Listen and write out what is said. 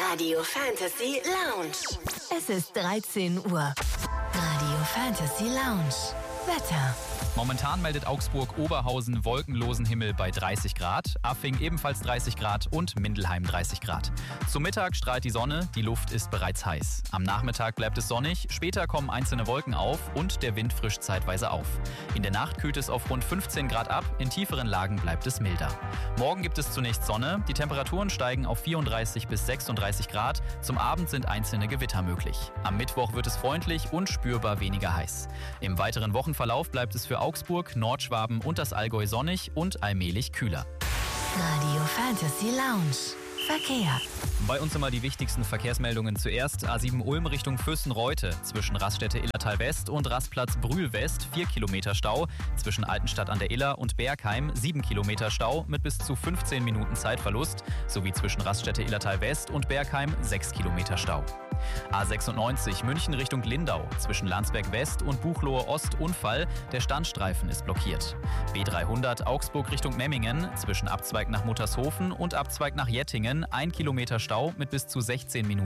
Radio Fantasy Lounge. Es ist 13 Uhr. Radio Fantasy Lounge. Wetter. Momentan meldet Augsburg-Oberhausen wolkenlosen Himmel bei 30 Grad, Affing ebenfalls 30 Grad und Mindelheim 30 Grad. Zum Mittag strahlt die Sonne, die Luft ist bereits heiß. Am Nachmittag bleibt es sonnig, später kommen einzelne Wolken auf und der Wind frischt zeitweise auf. In der Nacht kühlt es auf rund 15 Grad ab, in tieferen Lagen bleibt es milder. Morgen gibt es zunächst Sonne, die Temperaturen steigen auf 34 bis 36 Grad, zum Abend sind einzelne Gewitter möglich. Am Mittwoch wird es freundlich und spürbar weniger heiß. Im weiteren Wochenverlauf bleibt es für Augsburg, Nordschwaben und das Allgäu sonnig und allmählich kühler. Radio Fantasy Lounge. Verkehr. Bei uns immer die wichtigsten Verkehrsmeldungen zuerst. A7 Ulm Richtung Fürstenreute. Zwischen Raststätte Illertal West und Rastplatz Brühl West 4 Kilometer Stau. Zwischen Altenstadt an der Iller und Bergheim 7 Kilometer Stau mit bis zu 15 Minuten Zeitverlust. Sowie zwischen Raststätte Illertal West und Bergheim 6 Kilometer Stau. A96 München Richtung Lindau. Zwischen Landsberg West und Buchloe Ost Unfall. Der Standstreifen ist blockiert. B300 Augsburg Richtung Memmingen. Zwischen Abzweig nach Muttershofen und Abzweig nach Jettingen 1 Kilometer Stau mit bis zu 16 Minuten